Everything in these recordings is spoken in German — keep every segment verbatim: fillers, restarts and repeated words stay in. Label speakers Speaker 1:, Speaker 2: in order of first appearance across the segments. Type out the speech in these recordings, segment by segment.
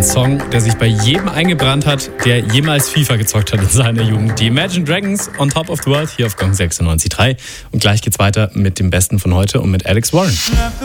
Speaker 1: Song, der sich bei jedem eingebrannt hat, der jemals FIFA gezockt hat in seiner Jugend. Die Imagine Dragons on Top of the World hier auf Gong sechsundneunzig Komma drei. Und gleich geht's weiter mit dem Besten von heute und mit Alex Warren.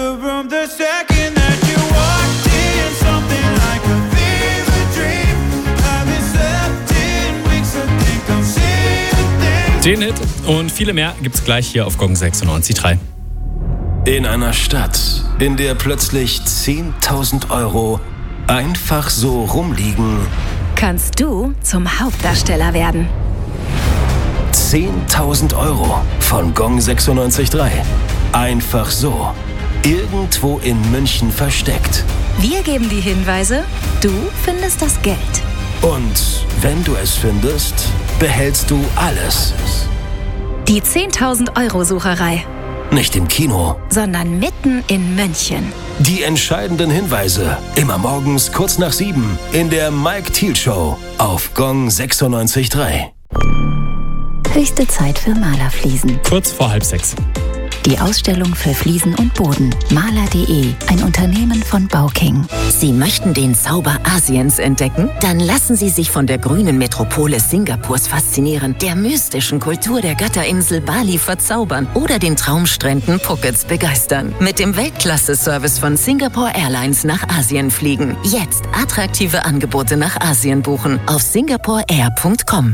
Speaker 1: Den Hit und viele mehr gibt's gleich hier auf Gong sechsundneunzig Komma drei.
Speaker 2: In einer Stadt, in der plötzlich zehntausend Euro einfach so rumliegen,
Speaker 3: kannst du zum Hauptdarsteller werden.
Speaker 2: zehntausend Euro von Gong sechsundneunzig Komma drei. Einfach so. Irgendwo in München versteckt.
Speaker 3: Wir geben die Hinweise, du findest das Geld.
Speaker 2: Und wenn du es findest, behältst du alles.
Speaker 3: Die zehntausend Euro Sucherei.
Speaker 2: Nicht im Kino,
Speaker 3: sondern mitten in München.
Speaker 2: Die entscheidenden Hinweise. Immer morgens kurz nach sieben in der Mike Thiel Show auf Gong sechsundneunzig Komma drei.
Speaker 3: Höchste Zeit für Malerfliesen.
Speaker 1: Kurz vor halb sechs.
Speaker 3: Die Ausstellung für Fliesen und Boden. Maler punkt de, ein Unternehmen von Bauking.
Speaker 4: Sie möchten den Zauber Asiens entdecken? Dann lassen Sie sich von der grünen Metropole Singapurs faszinieren, der mystischen Kultur der Götterinsel Bali verzaubern oder den Traumstränden Phukets begeistern. Mit dem Weltklasse-Service von Singapore Airlines nach Asien fliegen. Jetzt attraktive Angebote nach Asien buchen auf singapore air punkt com.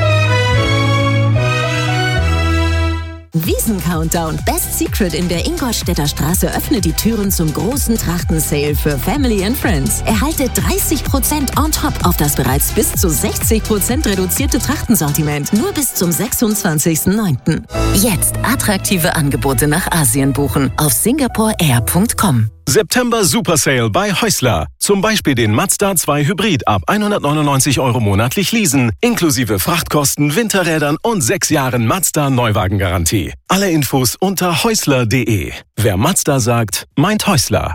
Speaker 4: Wiesen-Countdown. Best Secret in der Ingolstädter Straße öffnet die Türen zum großen Trachten-Sale für Family and Friends. Erhalte dreißig Prozent on top auf das bereits bis zu sechzig Prozent reduzierte Trachtensortiment. Nur bis zum sechsundzwanzigsten neunten Jetzt attraktive Angebote nach Asien buchen auf singapore air punkt com.
Speaker 2: September Super Sale bei Häusler. Zum Beispiel den Mazda zwei Hybrid ab hundertneunundneunzig Euro monatlich leasen, inklusive Frachtkosten, Winterrädern und sechs Jahren Mazda Neuwagengarantie. Alle Infos unter häusler punkt de. Wer Mazda sagt, meint Häusler.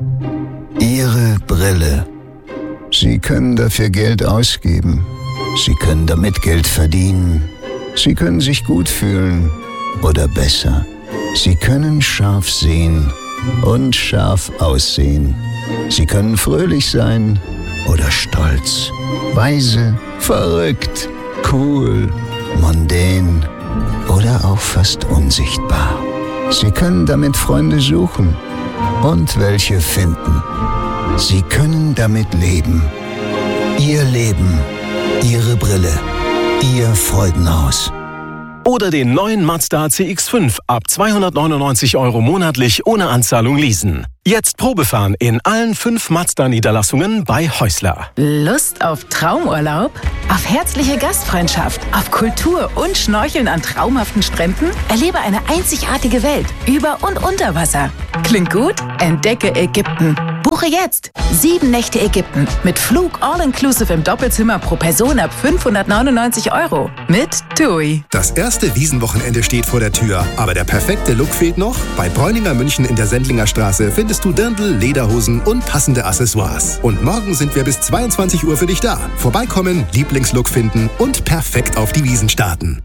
Speaker 5: Ihre Brille. Sie können dafür Geld ausgeben. Sie können damit Geld verdienen. Sie können sich gut fühlen oder besser. Sie können scharf sehen und scharf aussehen. Sie können fröhlich sein oder stolz, weise, verrückt, cool, mondän oder auch fast unsichtbar. Sie können damit Freunde suchen und welche finden. Sie können damit leben. Ihr Leben, Ihre Brille, Ihr Freudenhaus.
Speaker 2: Oder den neuen Mazda C X fünf ab zweihundertneunundneunzig Euro monatlich ohne Anzahlung leasen. Jetzt Probefahren in allen fünf Mazda-Niederlassungen bei Häusler.
Speaker 6: Lust auf Traumurlaub? Auf herzliche Gastfreundschaft? Auf Kultur und Schnorcheln an traumhaften Stränden? Erlebe eine einzigartige Welt über und unter Wasser. Klingt gut? Entdecke Ägypten. Buche jetzt sieben Nächte Ägypten mit Flug all-inclusive im Doppelzimmer pro Person ab fünfhundertneunundneunzig Euro mit TUI.
Speaker 7: Das erste Wiesenwochenende steht vor der Tür, aber der perfekte Look fehlt noch. Bei Bräuninger München in der Sendlinger Straße findest du Dirndl, Lederhosen und passende Accessoires. Und morgen sind wir bis zweiundzwanzig Uhr für dich da. Vorbeikommen, Lieblingslook finden und perfekt auf die Wiesen starten.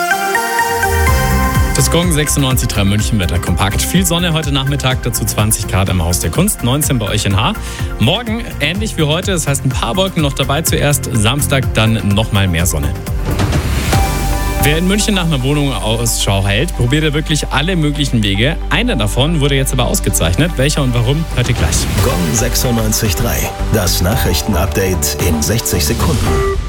Speaker 1: Das Gong sechsundneunzig Komma drei München Wetter kompakt. Viel Sonne heute Nachmittag, dazu zwanzig Grad am Haus der Kunst, neunzehn bei euch in Haar. Morgen ähnlich wie heute, das heißt ein paar Wolken noch dabei zuerst. Samstag dann nochmal mehr Sonne. Wer in München nach einer Wohnung Ausschau hält, probiert er wirklich alle möglichen Wege. Einer davon wurde jetzt aber ausgezeichnet. Welcher und warum, hört ihr gleich.
Speaker 2: Gong sechsundneunzig Komma drei. Das Nachrichtenupdate in sechzig Sekunden.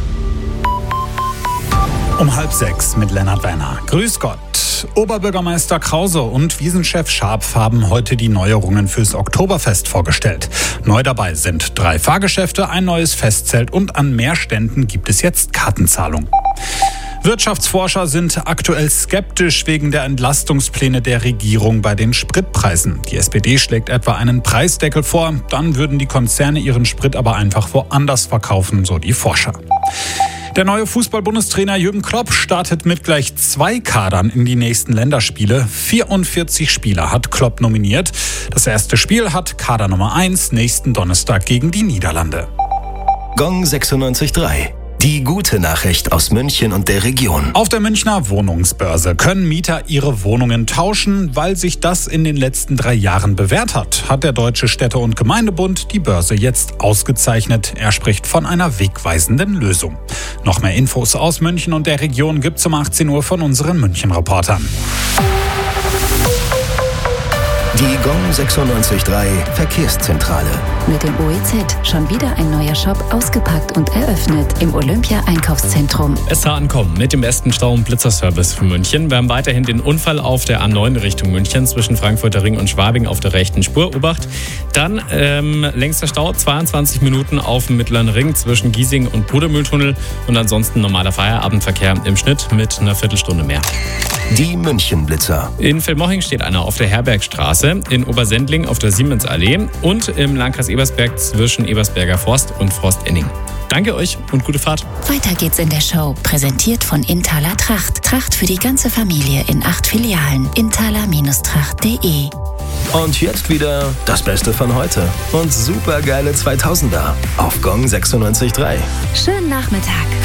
Speaker 8: Um halb sechs mit Lennart Werner. Grüß Gott. Oberbürgermeister Krause und Wiesenchef Scharpf haben heute die Neuerungen fürs Oktoberfest vorgestellt. Neu dabei sind drei Fahrgeschäfte, ein neues Festzelt und an mehr Ständen gibt es jetzt Kartenzahlung. Wirtschaftsforscher sind aktuell skeptisch wegen der Entlastungspläne der Regierung bei den Spritpreisen. Die S P D schlägt etwa einen Preisdeckel vor, dann würden die Konzerne ihren Sprit aber einfach woanders verkaufen, so die Forscher. Der neue Fußball-Bundestrainer Jürgen Klopp startet mit gleich zwei Kadern in die nächsten Länderspiele. vierundvierzig Spieler hat Klopp nominiert. Das erste Spiel hat Kader Nummer eins nächsten Donnerstag gegen die Niederlande.
Speaker 2: Gong sechsundneunzig Komma drei. Die gute Nachricht aus München und der Region.
Speaker 8: Auf der Münchner Wohnungsbörse können Mieter ihre Wohnungen tauschen, weil sich das in den letzten drei Jahren bewährt hat, hat der Deutsche Städte- und Gemeindebund die Börse jetzt ausgezeichnet. Er spricht von einer wegweisenden Lösung. Noch mehr Infos aus München und der Region gibt's um achtzehn Uhr von unseren München-Reportern.
Speaker 2: Die Gong sechsundneunzig Komma drei Verkehrszentrale.
Speaker 3: Mit dem O E Z schon wieder ein neuer Shop ausgepackt und eröffnet im Olympia-Einkaufszentrum.
Speaker 1: S H ankommen mit dem besten Stau- und Blitzerservice für München. Wir haben weiterhin den Unfall auf der A neun Richtung München zwischen Frankfurter Ring und Schwabing auf der rechten Spur. Obacht. Dann ähm, längster Stau, zweiundzwanzig Minuten auf dem Mittleren Ring zwischen Giesing und Brudermühltunnel. Und ansonsten normaler Feierabendverkehr im Schnitt mit einer Viertelstunde mehr.
Speaker 2: Die München-Blitzer.
Speaker 1: In Velmoching steht einer auf der Herbergstraße, in Obersendling auf der Siemensallee und im Landkreis Ebersberg zwischen Ebersberger Forst und Forst-Enning. Danke euch und gute Fahrt.
Speaker 3: Weiter geht's in der Show, präsentiert von Inthaler Tracht. Tracht für die ganze Familie in acht Filialen. inthaler Tracht punkt de.
Speaker 2: Und jetzt wieder das Beste von heute und supergeile zweitausender auf Gong sechsundneunzig Komma drei.
Speaker 3: Schönen Nachmittag.